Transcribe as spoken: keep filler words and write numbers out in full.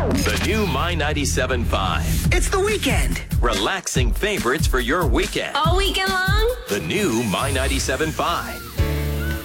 The new My ninety-seven point five. It's the weekend. Relaxing favorites for your weekend. All weekend long? The new My ninety-seven point five.